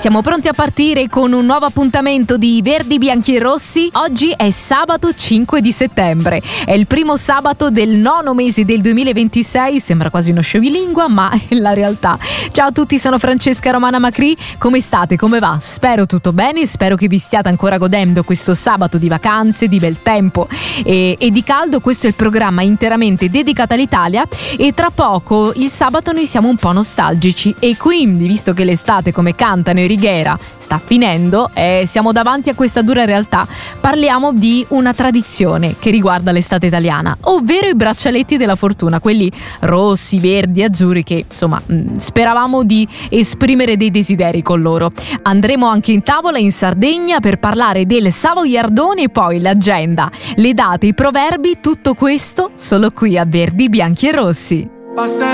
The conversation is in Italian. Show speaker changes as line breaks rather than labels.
Siamo pronti a partire con un nuovo appuntamento di Verdi, Bianchi e Rossi. Oggi è sabato 5 di settembre. È il primo sabato del 9° mese del 2026. Sembra quasi uno scioglilingua, ma è la realtà. Ciao a tutti, sono Francesca Romana Macri. Come state? Come va? Spero tutto bene. Spero che vi stiate ancora godendo questo sabato di vacanze, di bel tempo e di caldo. Questo è il programma interamente dedicato all'Italia e tra poco il sabato noi siamo un po' nostalgici e quindi, visto che l'estate, come cantano i Righiera, sta finendo, siamo davanti a questa dura realtà. Parliamo di una tradizione che riguarda l'estate italiana, ovvero i braccialetti della fortuna, quelli rossi, verdi, azzurri, che insomma speravamo di esprimere dei desideri con loro. Andremo anche in tavola in Sardegna per parlare del Savoiardone e poi l'agenda, le date, i proverbi, tutto questo solo qui a Verdi, Bianchi e Rossi.